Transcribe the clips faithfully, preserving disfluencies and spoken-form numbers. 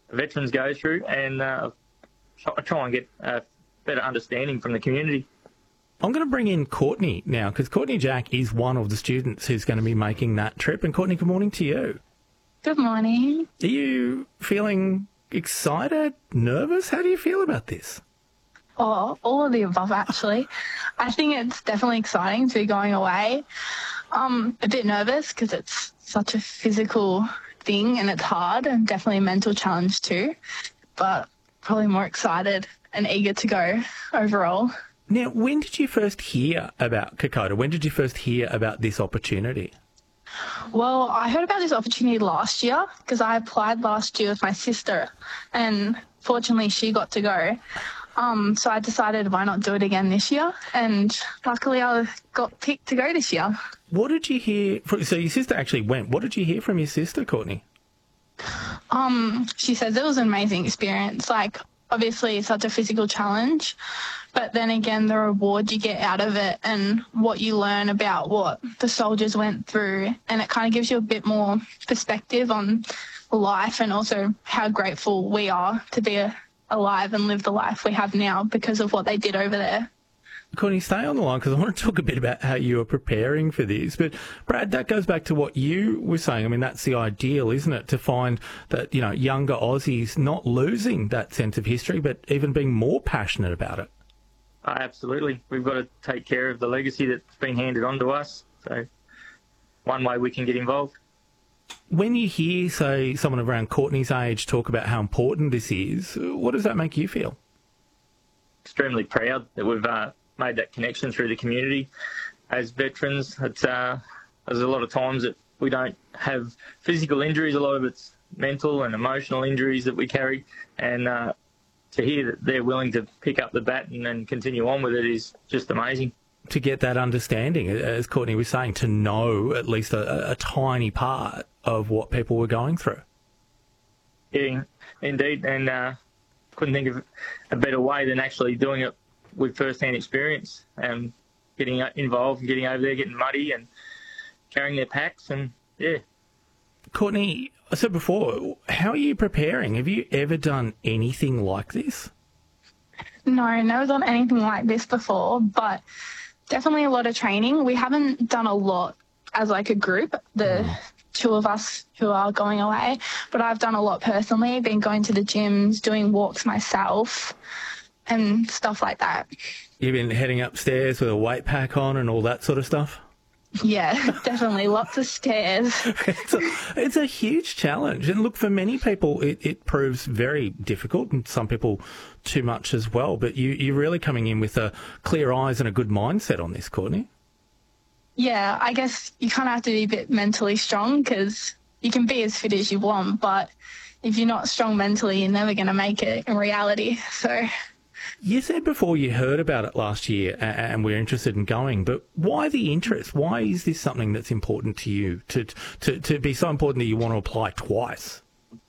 veterans go through, and uh, try and get a better understanding from the community. I'm going to bring in Courtney now, because Courtney Jack is one of the students who's going to be making that trip. And Courtney, good morning to you. Good morning. Are you feeling excited, nervous? How do you feel about this? Oh, all of the above, actually. I think it's definitely exciting to be going away. Um, a bit nervous because it's such a physical thing and it's hard, and definitely a mental challenge too. But probably more excited and eager to go overall. Now, when did you first hear about Kokoda? When did you first hear about this opportunity? Well, I heard about this opportunity last year because I applied last year with my sister, and fortunately she got to go. Um, so I decided why not do it again this year, and luckily I got picked to go this year. What did you hear? So your sister actually went. What did you hear from your sister, Courtney? Um, she says it was an amazing experience. Like, obviously it's such a physical challenge, but then again, the reward you get out of it and what you learn about what the soldiers went through, and it kind of gives you a bit more perspective on life, and also how grateful we are to be alive and live the life we have now because of what they did over there. Courtney, stay on the line because I want to talk a bit about how you are preparing for this. But Brad, that goes back to what you were saying. I mean, that's the ideal, isn't it? To find that, you know, younger Aussies not losing that sense of history, but even being more passionate about it. Uh, absolutely. We've got to take care of the legacy that's been handed on to us. So one way we can get involved. When you hear, say, someone around Courtney's age talk about how important this is, what does that make you feel? Extremely proud that we've uh, made that connection through the community. As veterans, it's, uh, there's a lot of times that we don't have physical injuries. A lot of it's mental and emotional injuries that we carry. And uh, to hear that they're willing to pick up the baton and continue on with it is just amazing. To get that understanding, as Courtney was saying, to know at least a, a tiny part of what people were going through. Yeah, indeed. And uh, couldn't think of a better way than actually doing it with first-hand experience and getting involved and getting over there, getting muddy and carrying their packs. And, yeah. Courtney, I said before, how are you preparing? Have you ever done anything like this? No, never done anything like this before, but definitely a lot of training. We haven't done a lot as like a group, the mm. two of us who are going away, but I've done a lot personally, been going to the gyms, doing walks myself and stuff like that. You've been heading upstairs with a weight pack on and all that sort of stuff? Yeah, definitely. Lots of stairs. It's a, it's a huge challenge. And look, for many people, it, it proves very difficult, and some people too much as well. But you, you're really coming in with a clear eyes and a good mindset on this, Courtney. Yeah, I guess you kind of have to be a bit mentally strong, because you can be as fit as you want, but if you're not strong mentally, you're never going to make it in reality. So... You said before you heard about it last year and we're interested in going, but why the interest? Why is this something that's important to you, to to, to be so important that you want to apply twice?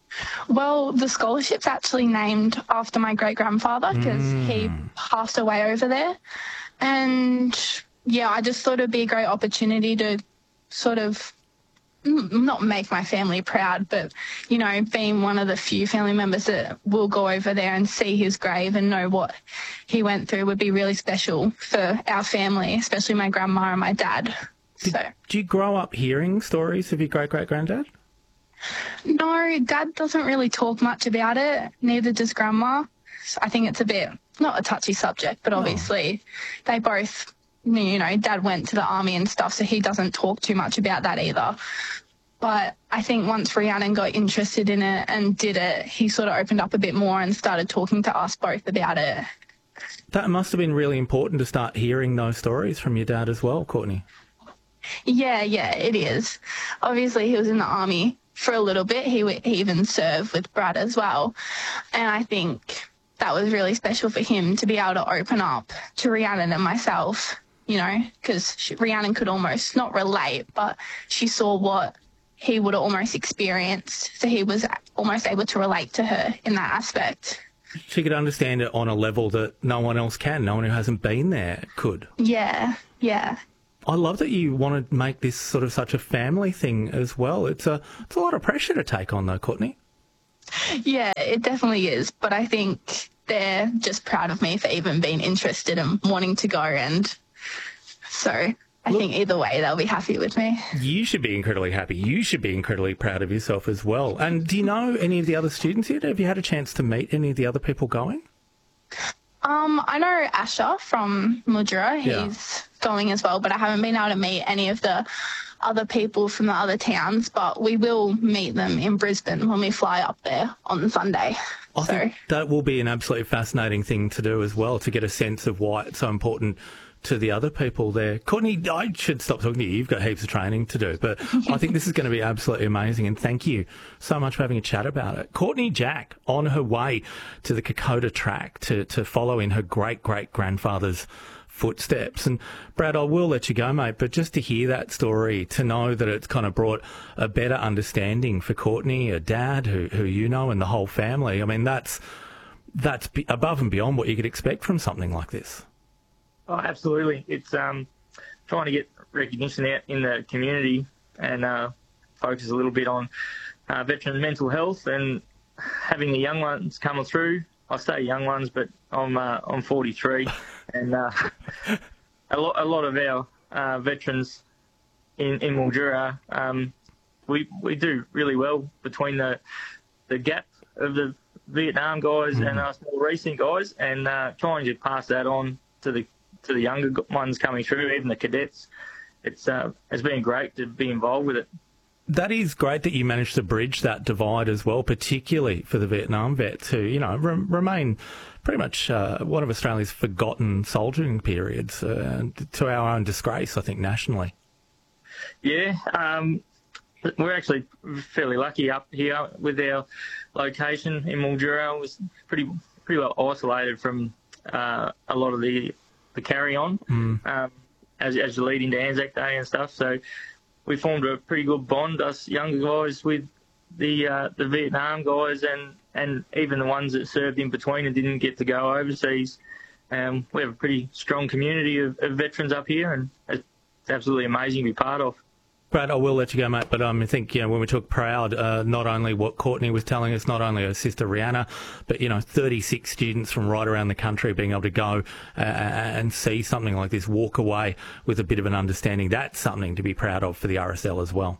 Well, the scholarship's actually named after my great-grandfather, because mm. he passed away over there. And, yeah, I just thought it would be a great opportunity to sort of not make my family proud, but, you know, being one of the few family members that will go over there and see his grave and know what he went through would be really special for our family, especially my grandma and my dad. Did, so, do you grow up hearing stories of your great-great-granddad? No, Dad doesn't really talk much about it, neither does Grandma. So I think it's a bit, not a touchy subject, but obviously oh. they both... You know, Dad went to the army and stuff, so he doesn't talk too much about that either. But I think once Rhiannon got interested in it and did it, he sort of opened up a bit more and started talking to us both about it. That must have been really important to start hearing those stories from your dad as well, Courtney. Yeah, yeah, it is. Obviously, he was in the army for a little bit. He, he even served with Brad as well. And I think that was really special for him to be able to open up to Rhiannon and myself. You know, because Rhiannon could almost not relate, but she saw what he would have almost experienced. So he was almost able to relate to her in that aspect. She could understand it on a level that no one else can. No one who hasn't been there could. Yeah, yeah. I love that you want to make this sort of such a family thing as well. It's a, it's a lot of pressure to take on, though, Courtney. Yeah, it definitely is. But I think they're just proud of me for even being interested and wanting to go. And so I Look, think either way, they'll be happy with me. You should be incredibly happy. You should be incredibly proud of yourself as well. And do you know any of the other students yet? Have you had a chance to meet any of the other people going? Um, I know Asher from Mildura. He's Yeah. going as well, but I haven't been able to meet any of the other people from the other towns, but we will meet them in Brisbane when we fly up there on Sunday. I so think that will be an absolutely fascinating thing to do as well, to get a sense of why it's so important to the other people there. Courtney, I should stop talking to you. You've got heaps of training to do, but I think this is going to be absolutely amazing, and thank you so much for having a chat about it. Courtney Jack on her way to the Kokoda track to, to follow in her great-great-grandfather's footsteps. And Brad, I will let you go, mate, but just to hear that story, to know that it's kind of brought a better understanding for Courtney, her dad, who, who you know, and the whole family, I mean, that's, that's above and beyond what you could expect from something like this. Oh, absolutely. It's um, trying to get recognition out in the community and uh, focus a little bit on uh, veteran mental health and having the young ones come through. I say young ones, but I'm uh, I'm forty-three, and uh, a lot a lot of our uh, veterans in in Mildura, um, we we do really well between the the gap of the Vietnam guys mm. and us more recent guys, and uh, trying to pass that on to the to the younger ones coming through, even the cadets. It's uh, it's been great to be involved with it. That is great that you managed to bridge that divide as well, particularly for the Vietnam vets who, you know, re- remain pretty much uh, one of Australia's forgotten soldiering periods, uh, to our own disgrace, I think, nationally. Yeah, um, we're actually fairly lucky up here with our location in Mildura. It was pretty pretty well isolated from uh, a lot of the the carry-on mm. um, as, as you lead into Anzac Day and stuff. So we formed a pretty good bond, us younger guys, with the uh, the Vietnam guys and, and even the ones that served in between and didn't get to go overseas. Um, we have a pretty strong community of, of veterans up here, and it's absolutely amazing to be part of. Brad, I will let you go, mate, but um, I think, you know, when we talk proud, uh, not only what Courtney was telling us, not only her sister Rihanna, but, you know, thirty-six students from right around the country being able to go uh, and see something like this, walk away with a bit of an understanding. That's something to be proud of for the R S L as well.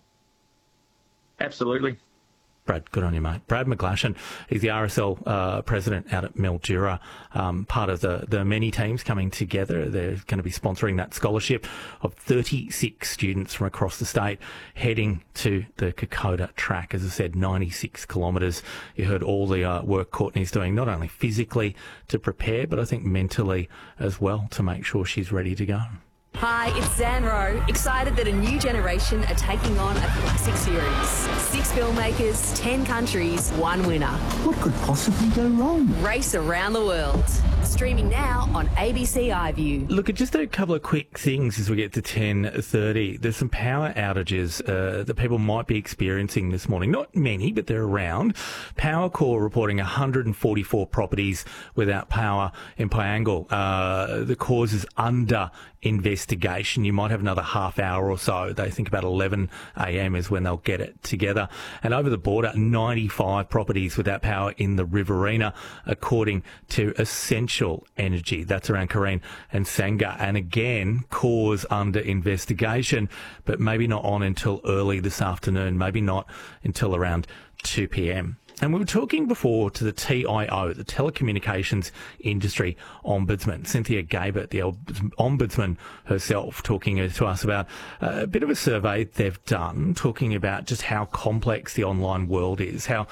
Absolutely. Brad, good on you, mate. Brad McGlashan, he's the R S L uh, president out at Mildura, um, part of the, the many teams coming together. They're going to be sponsoring that scholarship of thirty-six students from across the state heading to the Kokoda track. As I said, ninety-six kilometres. You heard all the uh, work Courtney's doing, not only physically to prepare, but I think mentally as well, to make sure she's ready to go. Hi, it's Zan Rowe. Excited that a new generation are taking on a classic series. Six filmmakers, ten countries, one winner. What could possibly go wrong? Race around the world. Streaming now on A B C iView. Look, just a couple of quick things as we get to ten thirty. There's some power outages uh, that people might be experiencing this morning. Not many, but they're around. Powercor reporting one hundred forty-four properties without power in Piangil. Uh, the cause is under investigation. You might have another half hour or so. They think about eleven a.m. is when they'll get it together. And over the border, ninety-five properties without power in the Riverina, according to Essential Energy. That's around Kareen and Sangha. And again, cause under investigation, but maybe not on until early this afternoon, maybe not until around two p.m. And we were talking before to the T I O, the Telecommunications Industry Ombudsman, Cynthia Gabert, the Ombudsman herself, talking to us about a bit of a survey they've done, talking about just how complex the online world is, how,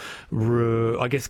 I guess,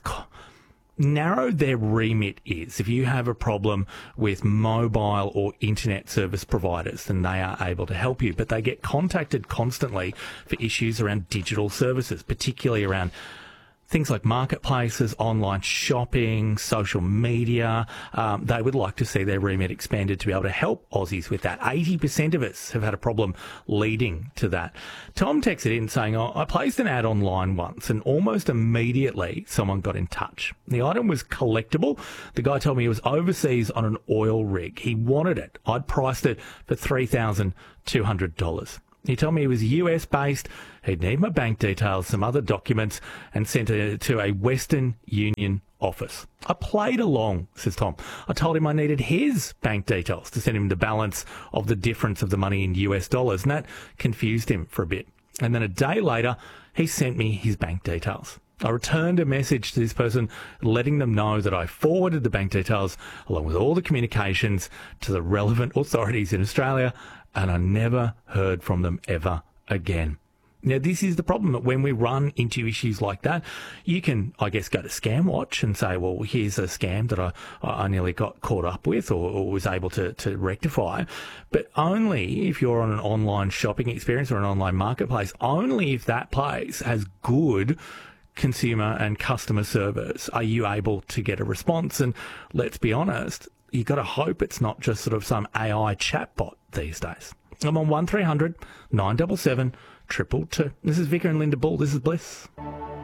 narrow their remit is. If you have a problem with mobile or internet service providers, then they are able to help you. But they get contacted constantly for issues around digital services, particularly around things like marketplaces, online shopping, social media. Um, they would like to see their remit expanded to be able to help Aussies with that. eighty percent of us have had a problem leading to that. Tom texted in saying, oh, I placed an ad online once and almost immediately someone got in touch. The item was collectible. The guy told me he was overseas on an oil rig. He wanted it. I'd priced it for three thousand two hundred dollars. He told me he was U S based, he'd need my bank details, some other documents, and sent it to a Western Union office. I played along, says Tom. I told him I needed his bank details to send him the balance of the difference of the money in U S dollars, and that confused him for a bit. And then a day later, he sent me his bank details. I returned a message to this person letting them know that I forwarded the bank details along with all the communications to the relevant authorities in Australia, and I never heard from them ever again. Now, this is the problem, that when we run into issues like that, you can, I guess, go to ScamWatch and say, well, here's a scam that I, I nearly got caught up with or, or was able to, to rectify. But only if you're on an online shopping experience or an online marketplace, only if that place has good consumer and customer service are you able to get a response. And let's be honest, you've got to hope it's not just sort of some A I chatbot these days. I'm on one three hundred nine seven seven Triple two. This is Vicar and Linda Bull. This is Bliss.